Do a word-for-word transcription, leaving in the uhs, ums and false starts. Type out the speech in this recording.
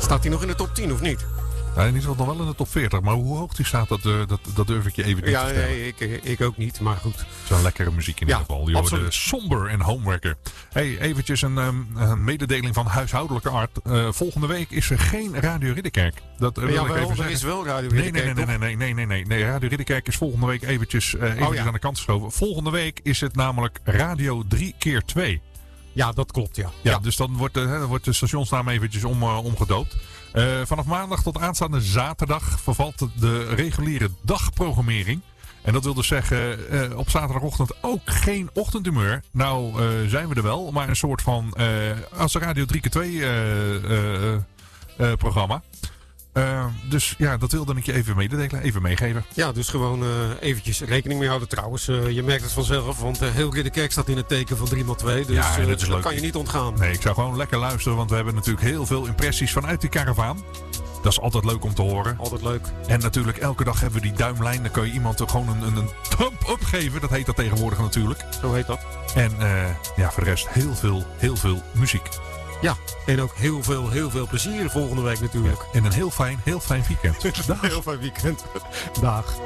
Staat hij nog in de top tien of niet? Hij is nog wel in de top veertig, maar hoe hoog die staat, dat, uh, dat, dat durf ik je even niet ja, te vertellen. Nee, ik, ik ook niet, maar goed. Zo'n lekkere muziek in ja, ieder geval. Je hoorde Somber en Homewrecker. Hey, eventjes een, um, een mededeling van huishoudelijke aard. Uh, volgende week is er geen Radio Ridderkerk. Dat uh, wil ja, ik wel, even er zeggen. is wel Radio Ridderkerk. Nee, nee, nee, nee, nee, nee, nee, nee. Radio Ridderkerk is volgende week eventjes, uh, eventjes oh, ja. aan de kant geschoven. Volgende week is het namelijk Radio drie keer twee. Ja, dat klopt, ja. Ja, ja. Dus dan wordt de, hè, wordt de stationsnaam eventjes om, uh, omgedoopt. Uh, vanaf maandag tot aanstaande zaterdag vervalt de reguliere dagprogrammering. En dat wil dus zeggen, uh, op zaterdagochtend ook geen ochtendhumeur. Nou uh, zijn we er wel, maar een soort van, uh, als een Radio drie keer twee uh, uh, uh, programma. Uh, dus ja, dat wilde ik je even mededelen, even meegeven. Ja, dus gewoon uh, eventjes rekening mee houden trouwens. Uh, je merkt het vanzelf, want uh, heel Ridderkerk staat in het teken van drie maal twee. Dus ja, dat, uh, dat kan je niet ontgaan. Nee, ik zou gewoon lekker luisteren, want we hebben natuurlijk heel veel impressies vanuit die karavaan. Dat is altijd leuk om te horen. Altijd leuk. En natuurlijk, elke dag hebben we die duimlijn. Dan kan je iemand er gewoon een, een, een thumb-up geven. Dat heet dat tegenwoordig natuurlijk. Zo heet dat. En uh, ja, voor de rest heel veel, heel veel muziek. Ja, en ook heel veel, heel veel plezier volgende week natuurlijk. Ja, en een heel fijn, heel fijn weekend. Dag. Heel fijn weekend. Dag.